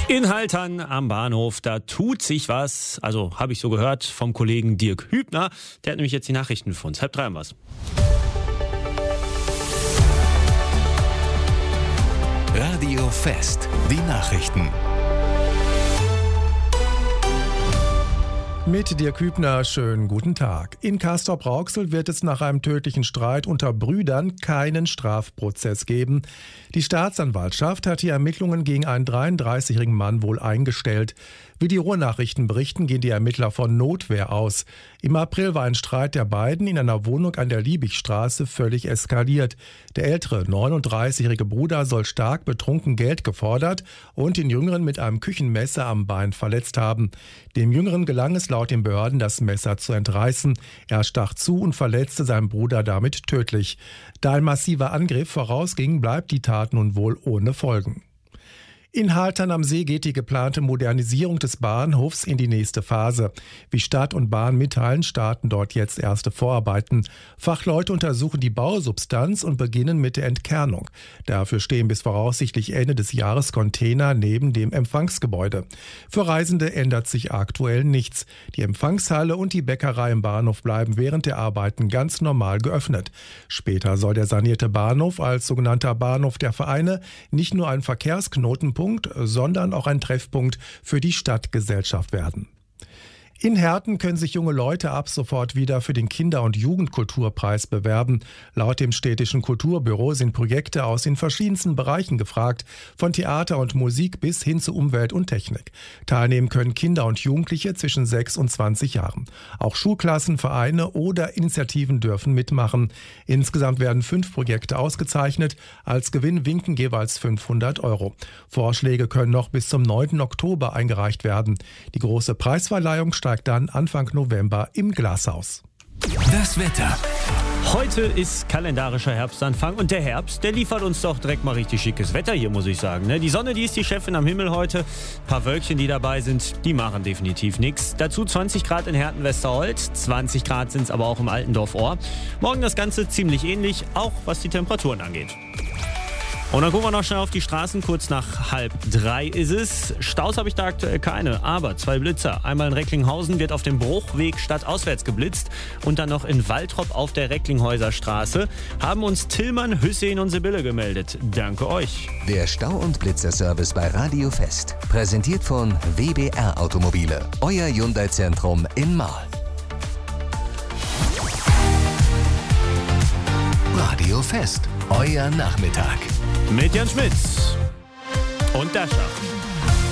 In Haltern am Bahnhof, da tut sich was. Also habe ich so gehört vom Kollegen Dirk Hübner. Der hat nämlich jetzt die Nachrichten für uns. 2:30 haben wir's. Radio Fest, die Nachrichten. Mit Dirk Hübner, schönen guten Tag. In Castrop-Rauxel wird es nach einem tödlichen Streit unter Brüdern keinen Strafprozess geben. Die Staatsanwaltschaft hat die Ermittlungen gegen einen 33-jährigen Mann wohl eingestellt. Wie die Ruhrnachrichten berichten, gehen die Ermittler von Notwehr aus. Im April war ein Streit der beiden in einer Wohnung an der Liebigstraße völlig eskaliert. Der ältere, 39-jährige Bruder soll stark betrunken Geld gefordert und den Jüngeren mit einem Küchenmesser am Bein verletzt haben. Dem Jüngeren gelang es laut den Behörden, das Messer zu entreißen. Er stach zu und verletzte seinen Bruder damit tödlich. Da ein massiver Angriff vorausging, bleibt die Tat nun wohl ohne Folgen. In Haltern am See geht die geplante Modernisierung des Bahnhofs in die nächste Phase. Wie Stadt und Bahn mitteilen, starten dort jetzt erste Vorarbeiten. Fachleute untersuchen die Bausubstanz und beginnen mit der Entkernung. Dafür stehen bis voraussichtlich Ende des Jahres Container neben dem Empfangsgebäude. Für Reisende ändert sich aktuell nichts. Die Empfangshalle und die Bäckerei im Bahnhof bleiben während der Arbeiten ganz normal geöffnet. Später soll der sanierte Bahnhof als sogenannter Bahnhof der Vereine nicht nur ein Verkehrsknotenpunkt, sondern auch ein Treffpunkt für die Stadtgesellschaft werden. In Herten können sich junge Leute ab sofort wieder für den Kinder- und Jugendkulturpreis bewerben. Laut dem städtischen Kulturbüro sind Projekte aus den verschiedensten Bereichen gefragt, von Theater und Musik bis hin zu Umwelt und Technik. Teilnehmen können Kinder und Jugendliche zwischen 6 und 20 Jahren. Auch Schulklassen, Vereine oder Initiativen dürfen mitmachen. Insgesamt werden 5 Projekte ausgezeichnet. Als Gewinn winken jeweils 500 €. Vorschläge können noch bis zum 9. Oktober eingereicht werden. Die große Preisverleihung steigt dann Anfang November im Glashaus. Das Wetter. Heute ist kalendarischer Herbstanfang und der Herbst, der liefert uns doch direkt mal richtig schickes Wetter hier, muss ich sagen. Die Sonne, die ist die Chefin am Himmel heute. Ein paar Wölkchen, die dabei sind, die machen definitiv nichts. Dazu 20 Grad in Herten-Westerholt, 20 Grad sind es aber auch im Altendorf-Ohr. Morgen das Ganze ziemlich ähnlich, auch was die Temperaturen angeht. Und dann gucken wir noch schnell auf die Straßen. Kurz nach 2:30 ist es. Staus habe ich da aktuell keine, aber 2 Blitzer. Einmal in Recklinghausen wird auf dem Bruchweg stadtauswärts geblitzt und dann noch in Waltrop auf der Recklinghäuser Straße. Haben uns Tillmann, Hüssein und Sibylle gemeldet. Danke euch. Der Stau- und Blitzerservice bei Radio Fest. Präsentiert von WBR Automobile. Euer Hyundai-Zentrum in Marl. Radio Fest. Euer Nachmittag. Mit Jan Schmitz und Dasha.